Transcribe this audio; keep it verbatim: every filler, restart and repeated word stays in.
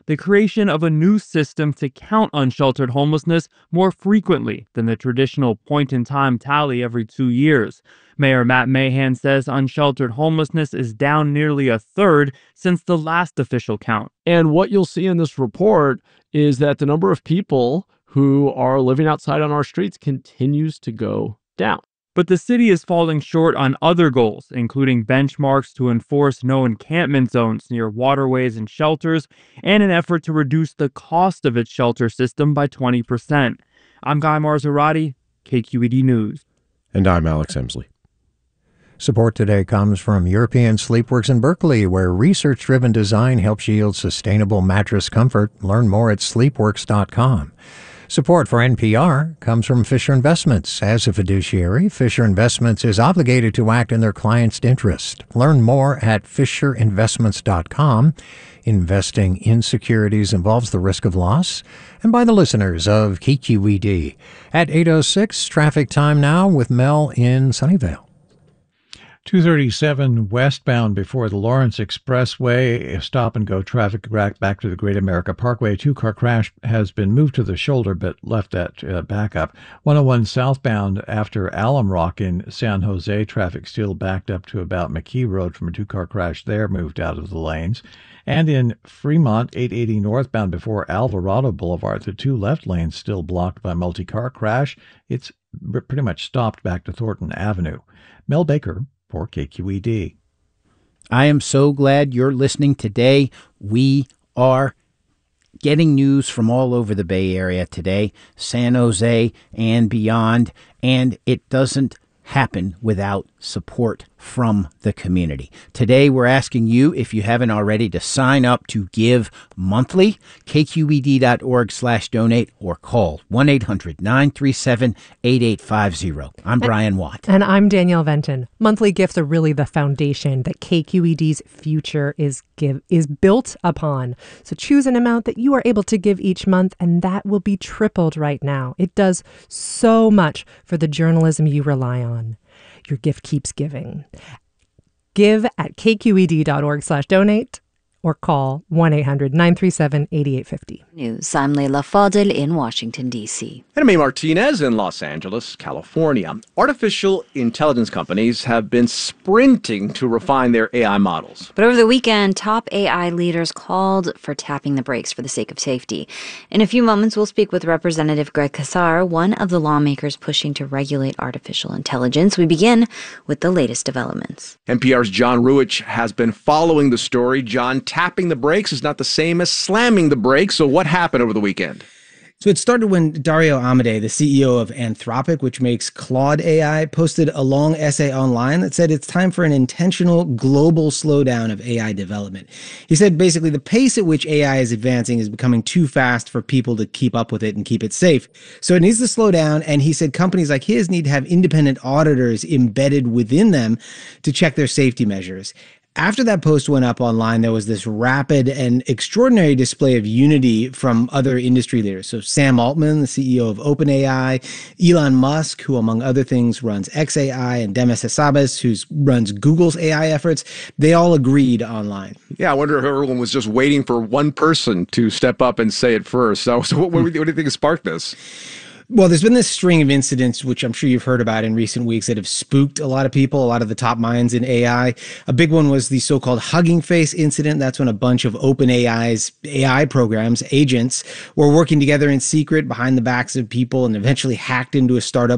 the creation of a new system to count unsheltered homelessness more frequently than the traditional point-in-time tally every two years. Mayor Matt Mahan says unsheltered homelessness is down nearly a third since the last official count. And what you'll see in this report is that the number of people who are living outside on our streets continues to go down. But the city is falling short on other goals, including benchmarks to enforce no encampment zones near waterways and shelters, and an effort to reduce the cost of its shelter system by twenty percent. I'm Guy Marzorati, K Q E D News. And I'm Alex Emsley. Support today comes from European Sleepworks in Berkeley, where research-driven design helps yield sustainable mattress comfort. Learn more at sleepworks dot com. Support for N P R comes from Fisher Investments. As a fiduciary, Fisher Investments is obligated to act in their client's interest. Learn more at fisher investments dot com. Investing in securities involves the risk of loss. And by the listeners of K Q E D. At eight oh six, traffic time now with Mel in Sunnyvale. two thirty-seven westbound before the Lawrence Expressway. Stop-and-go traffic back, back to the Great America Parkway. A two-car crash has been moved to the shoulder but left that uh, backup. one oh one southbound after Alum Rock in San Jose. Traffic still backed up to about McKee Road from a two-car crash there, moved out of the lanes. And in Fremont, eight eighty northbound before Alvarado Boulevard, the two left lanes still blocked by multi-car crash. It's pretty much stopped back to Thornton Avenue. Mel Baker for K Q E D. I am so glad you're listening today. We are getting news from all over the Bay Area today, San Jose and beyond, and it doesn't happen without support from the community. Today, we're asking you, if you haven't already, to sign up to give monthly, K Q E D dot org slash donate, or call one eight hundred nine three seven eight eight five zero. I'm Brian Watt. And I'm Danielle Venton. Monthly gifts are really the foundation that K Q E D's future is give is built upon. So choose an amount that you are able to give each month, and that will be tripled right now. It does so much for the journalism you rely on. Your gift keeps giving. Give at K Q E D dot org slash donate or call one eight hundred nine three seven eight eight five zero. News. I'm Leila Fadel in Washington, D C. And I'm A. Martinez in Los Angeles, California. Artificial intelligence companies have been sprinting to refine their A I models. But over the weekend, top A I leaders called for tapping the brakes for the sake of safety. In a few moments, we'll speak with Representative Greg Casar, one of the lawmakers pushing to regulate artificial intelligence. We begin with the latest developments. N P R's John Ruwitch has been following the story. John, tapping the brakes is not the same as slamming the brakes. So what happened over the weekend? So it started when Dario Amodei, the C E O of Anthropic, which makes Claude A I, posted a long essay online that said it's time for an intentional global slowdown of A I development. He said basically the pace at which A I is advancing is becoming too fast for people to keep up with it and keep it safe. So it needs to slow down. And he said companies like his need to have independent auditors embedded within them to check their safety measures. After that post went up online, there was this rapid and extraordinary display of unity from other industry leaders. So Sam Altman, the C E O of OpenAI, Elon Musk, who among other things runs xAI, and Demis Hassabis, who runs Google's A I efforts, they all agreed online. Yeah, I wonder if everyone was just waiting for one person to step up and say it first. So, so what, what do you think sparked this? Well, there's been this string of incidents, which I'm sure you've heard about in recent weeks, that have spooked a lot of people, a lot of the top minds in A I. A big one was the so-called Hugging Face incident. That's when a bunch of OpenAI's A I programs, agents, were working together in secret behind the backs of people and eventually hacked into a startup